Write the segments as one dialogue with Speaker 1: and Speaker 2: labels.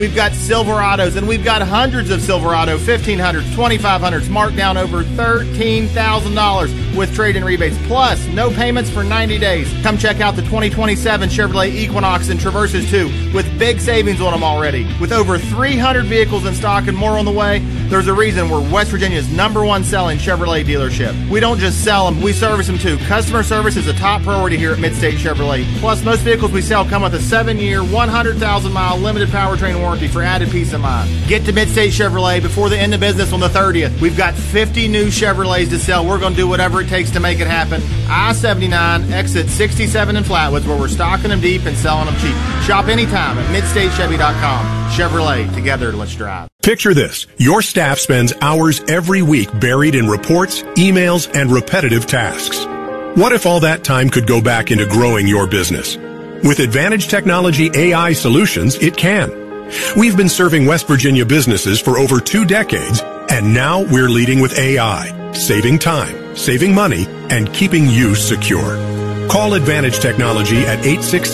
Speaker 1: We've got Silverados, and we've got hundreds of Silverado 1500s, 2500s, marked down over $13,000 with trade-in rebates, plus no payments for 90 days. Come check out the 2027 Chevrolet Equinox and Traverses 2 with big savings on them already. With over 300 vehicles in stock and more on the way, there's a reason we're West Virginia's #1 selling Chevrolet dealership. We don't just sell them, we service them too. Customer service is a top priority here at Midstate Chevrolet. Plus, most vehicles we sell come with a 7-year, 100,000-mile limited powertrain warranty for added peace of mind. Get to Midstate Chevrolet before the end of business on the 30th. We've got 50 new Chevrolets to sell. We're going to do whatever it takes to make it happen. I-79, exit 67 in Flatwoods, where we're stocking them deep and selling them cheap. Shop anytime at MidstateChevy.com. Chevrolet, together, let's drive.
Speaker 2: Picture this. Your staff spends hours every week buried in reports, emails, and repetitive tasks. What if all that time could go back into growing your business? With Advantage Technology AI solutions, it can. We've been serving West Virginia businesses for over 2 decades, and now we're leading with AI, saving time, saving money, and keeping you secure. Call Advantage Technology at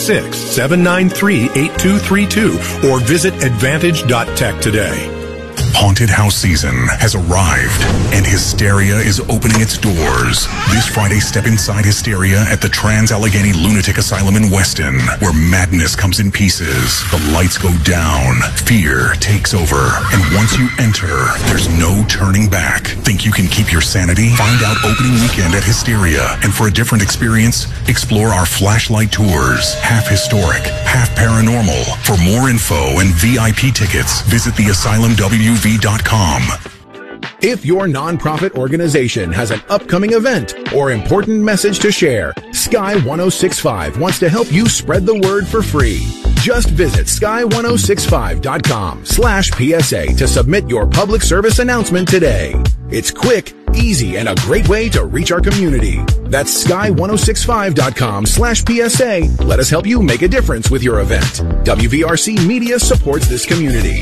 Speaker 2: 866-793-8232 or visit advantage.tech today.
Speaker 3: Haunted house season has arrived, and Hysteria is opening its doors. This Friday, step inside Hysteria at the Trans-Allegheny Lunatic Asylum in Weston, where madness comes in pieces, the lights go down, fear takes over, and once you enter, there's no turning back. Think you can keep your sanity? Find out opening weekend at Hysteria, and for a different experience, explore our flashlight tours, half historic, half paranormal. For more info and VIP tickets, visit theasylumwv.com.
Speaker 4: If your nonprofit organization has an upcoming event or important message to share, Sky 1065 wants to help you spread the word for free. Just visit sky1065.com/PSA to submit your public service announcement today. It's quick, easy, and a great way to reach our community. That's sky1065.com/PSA. Let us help you make a difference with your event. WVRC Media supports this community.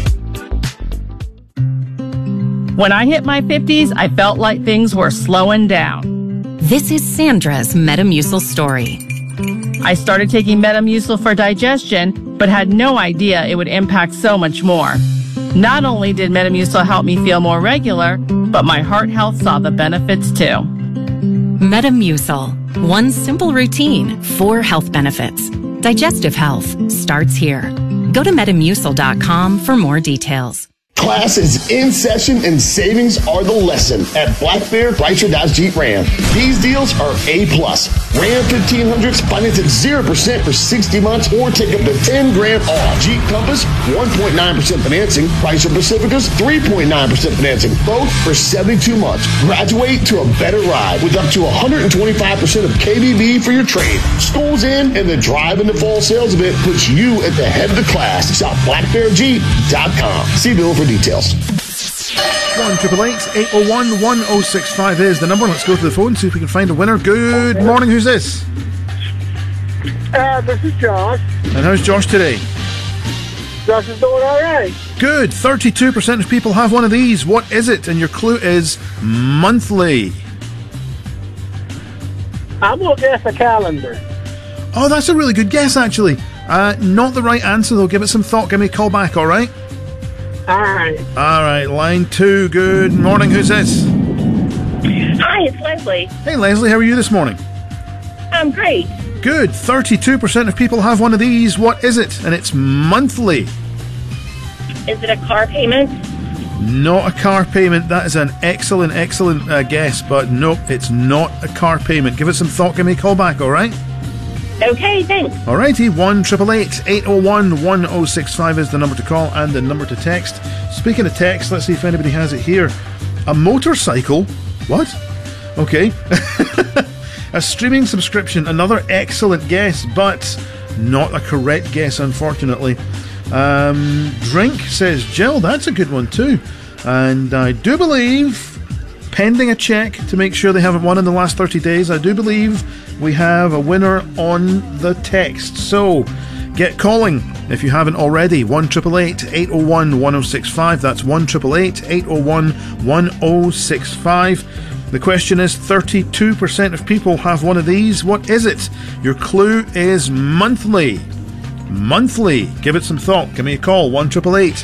Speaker 5: When I hit my 50s, I felt like things were slowing down.
Speaker 6: This is Sandra's Metamucil story.
Speaker 5: I started taking Metamucil for digestion, but had no idea it would impact so much more. Not only did Metamucil help me feel more regular, but my heart health saw the benefits too.
Speaker 6: Metamucil. One simple routine, 4 health benefits. Digestive health starts here. Go to Metamucil.com for more details.
Speaker 7: Class is in session and savings are the lesson at Black Bear Chrysler Dodge Jeep Ram. These deals are A+. Ram 1500s finance at 0% for 60 months or take up to 10 grand off. Jeep Compass 1.9% financing. Chrysler Pacificas 3.9% financing. Both for 72 months. Graduate to a better ride with up to 125% of KBB for your trade. School's in and the drive in the fall sales event puts you at the head of the class. Shop blackbearjeep.com. See Bill for details.
Speaker 8: 1-888-801-1065 is the number. Let's go to the phone, see if we can find a winner. Good morning, who's this?
Speaker 9: This is Josh.
Speaker 8: And how's Josh today?
Speaker 9: Josh is doing all right.
Speaker 8: Good. 32% of people have one of these. What is it? And your clue is monthly.
Speaker 9: I'm going to guess a calendar.
Speaker 8: Oh, that's a really good guess, actually. Not the right answer, though. Give it some thought. Give me a call back, all right?
Speaker 9: All right.
Speaker 8: All right, line 2. Good morning. Who's this?
Speaker 10: Hi, it's Leslie.
Speaker 8: Hey, Leslie. How are you this morning?
Speaker 10: I'm great.
Speaker 8: Good. 32% of people have one of these. What is it? And it's monthly.
Speaker 10: Is it a car payment?
Speaker 8: Not a car payment. That is an excellent guess, but nope, it's not a car payment. Give it some thought. Give me a call back, all right?
Speaker 10: Okay, thanks.
Speaker 8: All righty, 1-888-801-1065 is the number to call and the number to text. Speaking of text, let's see if anybody has it here. A motorcycle? What? Okay. A streaming subscription, another excellent guess, but not a correct guess, unfortunately. Drink, says Jill. That's a good one too. And I do believe, pending a check to make sure they haven't won in the last 30 days, I do believe we have a winner on the text. So get calling if you haven't already. 1-888-801-1065. That's 1-888-801-1065. The question is, 32% of people have one of these. What is it? Your clue is monthly. monthly? Give it some thought. Give me a call, 1-888